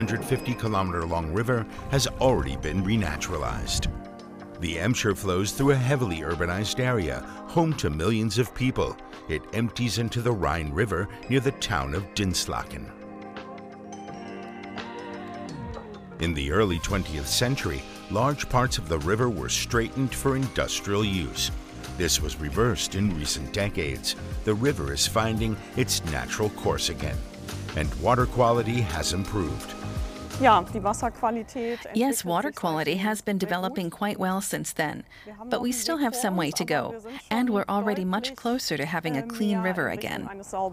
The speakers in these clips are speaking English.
150-kilometer-long river has already been renaturalized. The Emscher flows through a heavily urbanized area, home to millions of people. It empties into the Rhine River near the town of Dinslaken. In the early 20th century, large parts of the river were straightened for industrial use. This was reversed in recent decades. The river is finding its natural course again, and water quality has improved. Yes, water quality has been developing quite well since then, but we still have some way to go, and we're already much closer to having a clean river again.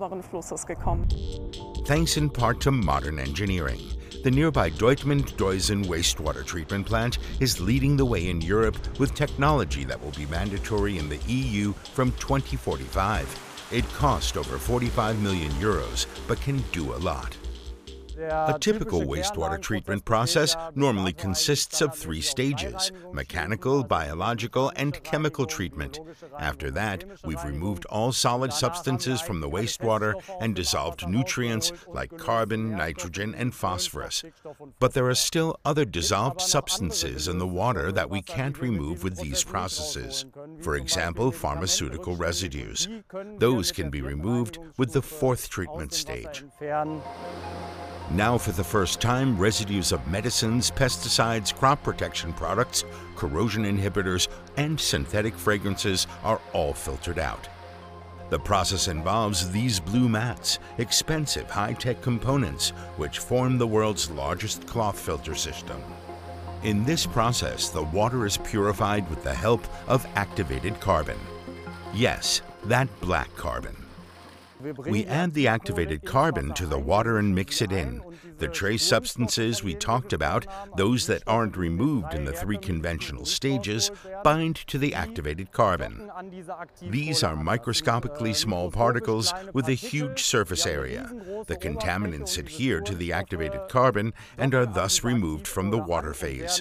Thanks in part to modern engineering. The nearby Dortmund-Deusen wastewater treatment plant is leading the way in Europe with technology that will be mandatory in the EU from 2045. It cost over 45 million euros, but can do a lot. A typical wastewater treatment process normally consists of 3 stages: mechanical, biological, and chemical treatment. After that, we've removed all solid substances from the wastewater and dissolved nutrients like carbon, nitrogen, and phosphorus. But there are still other dissolved substances in the water that we can't remove with these processes. For example, pharmaceutical residues. Those can be removed with the 4th treatment stage. Now, for the first time, residues of medicines, pesticides, crop protection products, corrosion inhibitors, and synthetic fragrances are all filtered out. The process involves these blue mats, expensive high-tech components, which form the world's largest cloth filter system. In this process, the water is purified with the help of activated carbon. Yes, that black carbon. We add the activated carbon to the water and mix it in. The trace substances we talked about, those that aren't removed in the 3 conventional stages, bind to the activated carbon. These are microscopically small particles with a huge surface area. The contaminants adhere to the activated carbon and are thus removed from the water phase.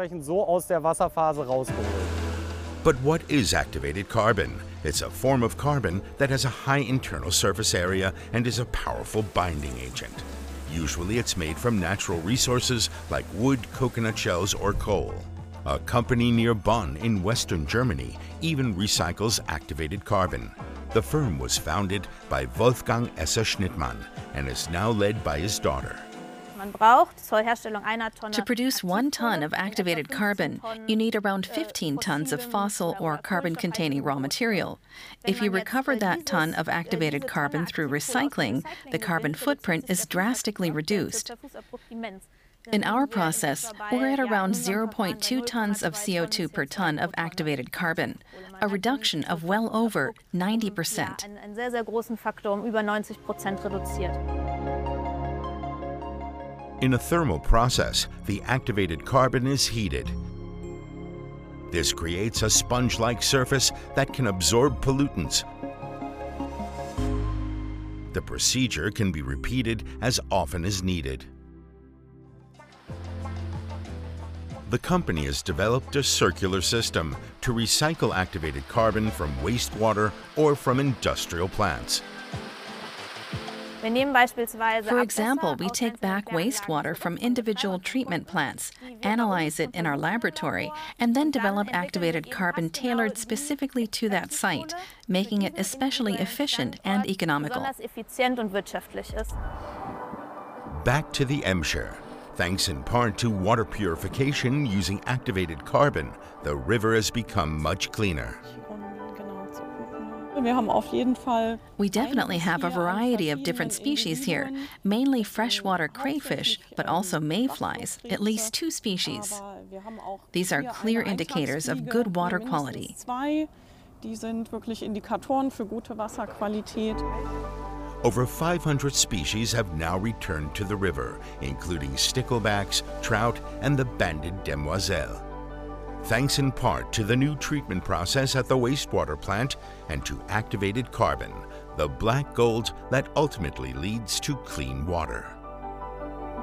But what is activated carbon? It's a form of carbon that has a high internal surface area and is a powerful binding agent. Usually it's made from natural resources like wood, coconut shells, or coal. A company near Bonn in western Germany even recycles activated carbon. The firm was founded by Wolfgang Esser-Schnittmann and is now led by his daughter. To produce 1 ton of activated carbon, you need around 15 tons of fossil or carbon-containing raw material. If you recover that ton of activated carbon through recycling, the carbon footprint is drastically reduced. In our process, we're at around 0.2 tons of CO2 per ton of activated carbon, a reduction of well over 90%. In a thermal process, the activated carbon is heated. This creates a sponge-like surface that can absorb pollutants. The procedure can be repeated as often as needed. The company has developed a circular system to recycle activated carbon from wastewater or from industrial plants. For example, we take back wastewater from individual treatment plants, analyze it in our laboratory, and then develop activated carbon tailored specifically to that site, making it especially efficient and economical. Back to the Emscher. Thanks in part to water purification using activated carbon, the river has become much cleaner. We definitely have a variety of different species here, mainly freshwater crayfish, but also mayflies, at least 2 species. These are clear indicators of good water quality. Over 500 species have now returned to the river, including sticklebacks, trout, and the banded demoiselle. Thanks in part to the new treatment process at the wastewater plant and to activated carbon, the black gold that ultimately leads to clean water.